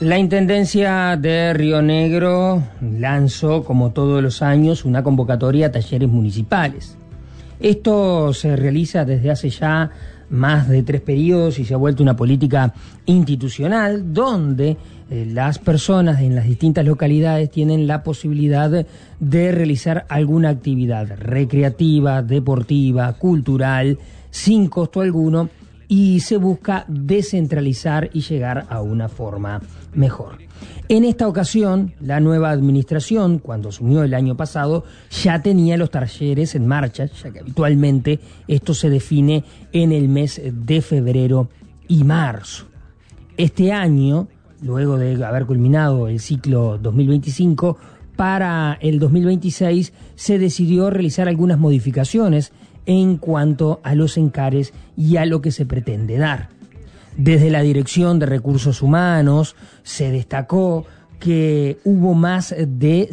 La Intendencia de Río Negro lanzó, como todos los años, una convocatoria a talleres municipales. Esto se realiza desde hace ya más de 3 periodos y se ha vuelto una política institucional donde las personas en las distintas localidades tienen la posibilidad de realizar alguna actividad recreativa, deportiva, cultural, sin costo alguno, y se busca descentralizar y llegar a una forma mejor. En esta ocasión, la nueva administración, cuando asumió el año pasado, ya tenía los talleres en marcha, ya que habitualmente esto se define en el mes de febrero y marzo. Este año, luego de haber culminado el ciclo 2025, para el 2026 se decidió realizar algunas modificaciones en cuanto a los encares y a lo que se pretende dar. Desde la Dirección de Recursos Humanos se destacó que hubo más de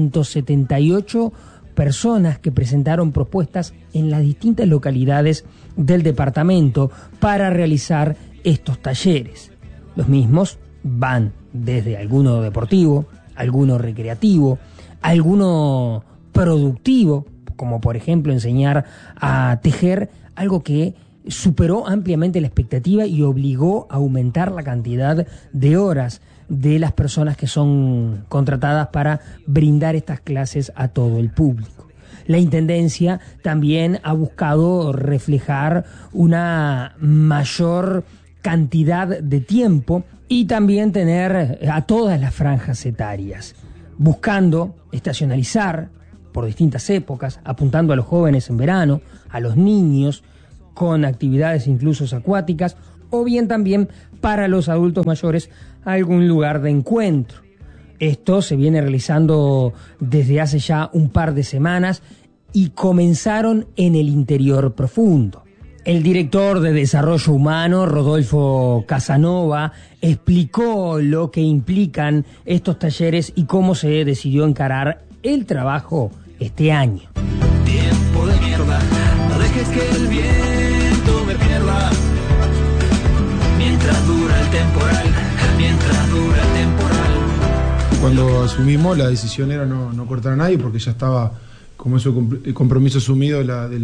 178 personas que presentaron propuestas en las distintas localidades del departamento para realizar estos talleres. Los mismos van desde alguno deportivo, alguno recreativo, alguno productivo, como por ejemplo enseñar a tejer, algo que superó ampliamente la expectativa y obligó a aumentar la cantidad de horas de las personas que son contratadas para brindar estas clases a todo el público. La Intendencia también ha buscado reflejar una mayor cantidad de tiempo y también tener a todas las franjas etarias, buscando estacionalizar por distintas épocas, apuntando a los jóvenes en verano, a los niños con actividades incluso acuáticas, o bien también para los adultos mayores algún lugar de encuentro. Esto se viene realizando desde hace ya un par de semanas y comenzaron en el interior profundo. El director de Desarrollo Humano, Rodolfo Casanova, explicó lo que implican estos talleres y cómo se decidió encarar el trabajo este año. Tiempo de mierda, no dejes que el viento me pierda. Mientras dura el temporal, mientras dura el temporal. Cuando asumimos, la decisión era no cortar a nadie, porque ya estaba como ese compromiso asumido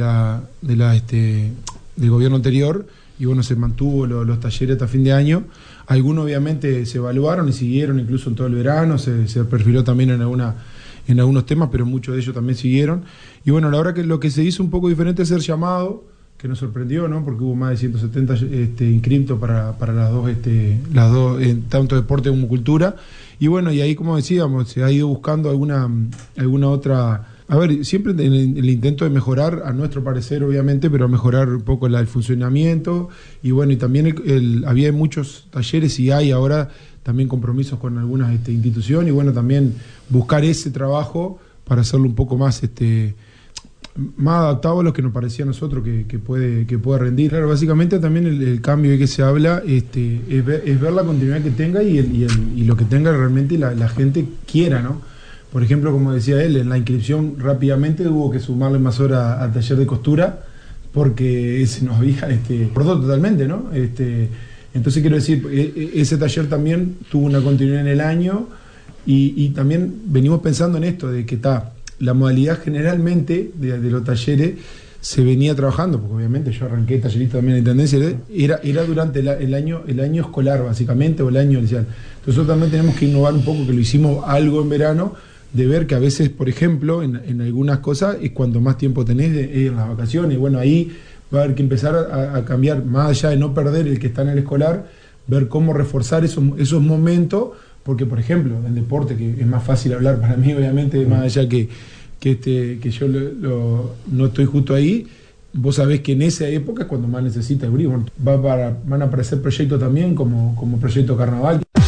del gobierno anterior, y bueno, se mantuvo los talleres hasta fin de año. Algunos obviamente se evaluaron y siguieron incluso en todo el verano, se perfiló también en algunos temas, pero muchos de ellos también siguieron. Y bueno, la verdad que lo que se hizo un poco diferente es ser llamado, que nos sorprendió, ¿no? Porque hubo más de 170 inscriptos para las dos, tanto deporte como cultura. Y bueno, y ahí, como decíamos, se ha ido buscando alguna otra. A ver, siempre en el intento de mejorar, a nuestro parecer, obviamente, pero mejorar un poco el funcionamiento. Y bueno, y también había muchos talleres y hay ahora también compromisos con algunas instituciones, y bueno, también buscar ese trabajo para hacerlo un poco más adaptado a lo que nos parecía a nosotros que puede rendir. Claro, básicamente también el cambio de que se habla es ver la continuidad que tenga y lo que tenga realmente la gente quiera, ¿no? Por ejemplo, como decía él, en la inscripción rápidamente hubo que sumarle más horas al taller de costura porque se nos había cortó totalmente, ¿no? Entonces quiero decir, ese taller también tuvo una continuidad en el año y también venimos pensando en esto, de que la modalidad generalmente de los talleres se venía trabajando, porque obviamente yo arranqué tallerista también en Intendencia, era durante el año escolar básicamente, o el año inicial. Entonces nosotros también tenemos que innovar un poco, que lo hicimos algo en verano, de ver que a veces, por ejemplo, en algunas cosas es cuando más tiempo tenés en las vacaciones. Bueno, ahí va a haber que empezar a cambiar, más allá de no perder el que está en el escolar, ver cómo reforzar esos momentos, porque por ejemplo, en deporte, que es más fácil hablar para mí, obviamente, más allá que yo no estoy justo ahí, vos sabés que en esa época es cuando más necesita el brillo. Van a aparecer proyectos también como Proyecto Carnaval.